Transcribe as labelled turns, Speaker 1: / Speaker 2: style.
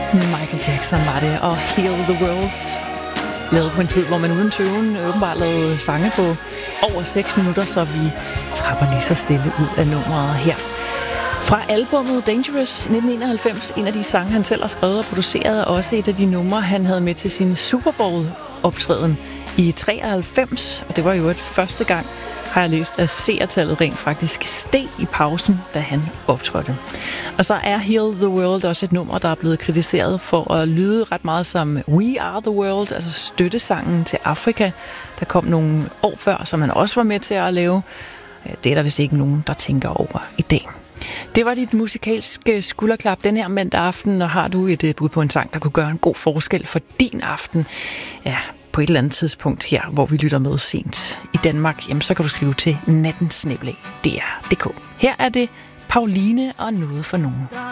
Speaker 1: Michael Jackson var det, og Heal the World. Lavet på en tid, hvor man uden tøven åbenbart lavede sange på over 6 minutter, så vi trapper lige så stille ud af nummeret her. Fra albumet Dangerous 1991, en af de sange, han selv har skrevet og produceret, og også et af de numre, han havde med til sin Super Bowl-optræden i 93. Og det var jo et første gang, har jeg læst, at seertallet rent faktisk steg i pausen, da han optrådte. Og så er Heal the World også et nummer, der er blevet kritiseret for at lyde ret meget som We Are the World, altså støttesangen til Afrika, der kom nogle år før, som han også var med til at lave. Det er der vist ikke nogen, der tænker over i dag. Det var dit musikalske skulderklap den her mandag aften, og har du et bud på en sang, der kunne gøre en god forskel for din aften? Ja, på et eller andet tidspunkt her, hvor vi lytter med sent i Danmark, jamen så kan du skrive til nattensnabel@dr.dk. Her er det Pauline og Noget for nogen.